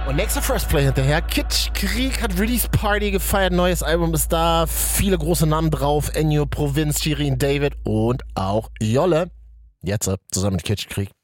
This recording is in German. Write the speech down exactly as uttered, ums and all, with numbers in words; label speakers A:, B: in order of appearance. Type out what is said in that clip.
A: Und nächster First Play hinterher. Kitsch Krieg hat Release Party gefeiert. Neues Album ist da. Viele große Namen drauf. Ennio, Provinz, Shirin David und auch Jolle. Jetzt zusammen mit Kitsch Krieg.